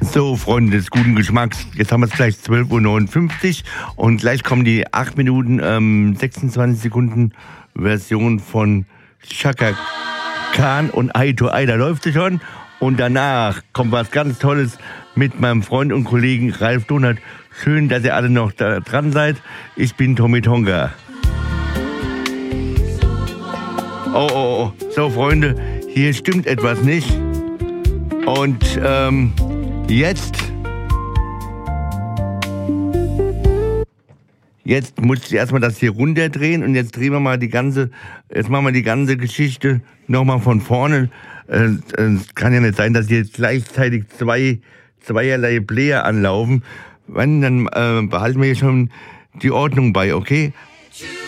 So, Freunde des guten Geschmacks, jetzt haben wir es gleich 12:59 Uhr und gleich kommen die 8 Minuten 26 Sekunden Version von Chaka Khan und Eye to Eye, da läuft sie schon. Und danach kommt was ganz Tolles mit meinem Freund und Kollegen Ralf Donat. Schön, dass ihr alle noch da dran seid. Ich bin Tommy Tonga. Oh. So, Freunde, hier stimmt etwas nicht. Und Jetzt muss ich erstmal das hier runterdrehen und jetzt machen wir die ganze Geschichte nochmal von vorne. Es kann ja nicht sein, dass hier gleichzeitig zweierlei Player anlaufen. Wenn, dann behalten wir hier schon die Ordnung bei, okay?